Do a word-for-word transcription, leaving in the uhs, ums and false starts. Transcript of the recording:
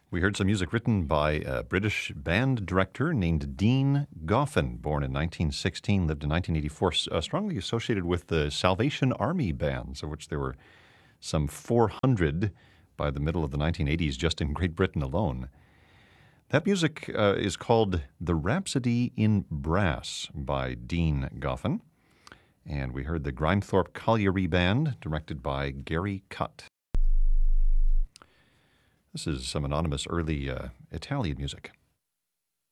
We heard some music written by a British band director named Dean Goffin, born in nineteen sixteen, lived in nineteen eighty-four, uh, strongly associated with the Salvation Army bands, of which there were some four hundred by the middle of the nineteen eighties just in Great Britain alone. That music uh, is called The Rhapsody in Brass by Dean Goffin. And we heard the Grindthorpe Colliery Band, directed by Gary Cutt. This is some anonymous early uh, Italian music.